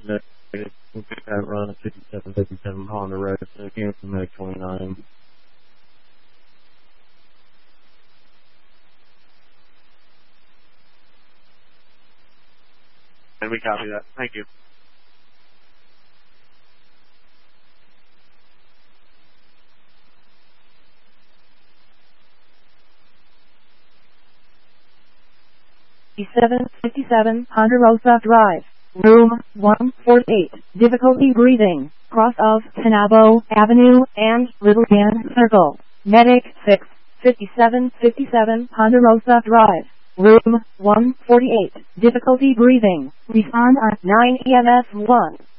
negative. We'll pick that run at 5757 Honda Road, so again from Medic 29. And we copy that. Thank you. E757 Ponderosa Drive, room 148, difficulty breathing, cross of Tenabo Avenue and Little Can Circle, Medic 6, 5757 Ponderosa Drive, room 148, difficulty breathing, respond at 9 EMS 1.